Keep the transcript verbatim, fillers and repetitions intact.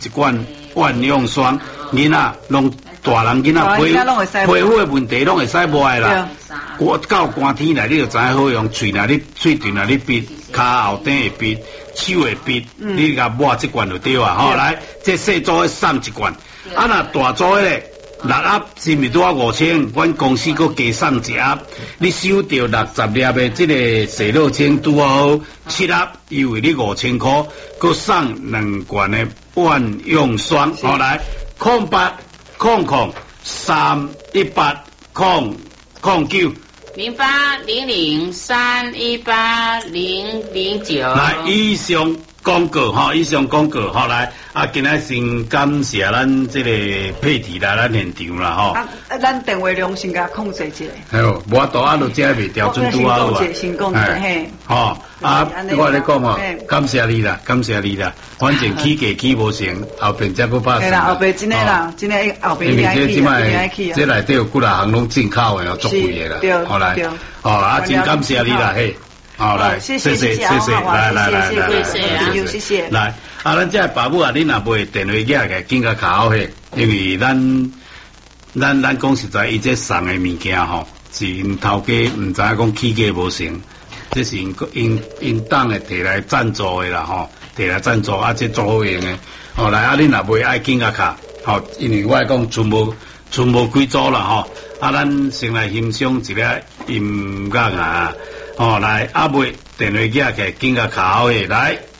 一罐万用霜，囡仔拢大人囡仔皮皮肤的问题拢会使抹啦。我到寒天来，你就知影好用，喙若你喙唇若你闭，骹后顶会闭，手会闭，嗯、你甲抹这罐就对啊。吼、哦，来，这细组的送一罐，啊那大组的咧。六盒是毋是拄啊五千？阮公司佫加送一盒，你收到六十粒的这个洗脑清拄好七盒，优惠你五千块，佫送两罐的万用霜。好、哦、来，空八空空三一八空空九零八零零三一八零零九。 来，以上广告哈，以上广告好来。啊，今仔先感谢咱这个配题来咱现场啦吼。 啊，咱电话量先甲控制一下。 系哦，无多啊，就这袂调准拄好啊。 先讲者嘿。 吼，啊，我咧讲哦，感谢你啦，感谢你啦。反正起价起无成，后边再不怕。 系啦，后边真诶啦，真诶后边你爱去，你爱去啊。 这内底有几啦行拢进口诶，足贵诶啦。好来，好啊，真感谢你啦嘿。好来，谢谢谢谢，来来来来， 谢谢谢谢。 来，啊，咱这爸母啊，你若买电话架个，紧甲卡好嘿，因为咱咱咱讲实在，伊这送的物件吼，是因头家毋知影讲起价无成，这是因因因党诶摕来赞助诶啦吼，摕来赞助啊，这做好用诶。哦，来啊，你若买爱紧甲卡，吼，因为我讲存无存无几组啦吼，啊，咱先来欣赏一个音乐啊。哦，来，阿妹电话机起，紧甲卡好诶，来。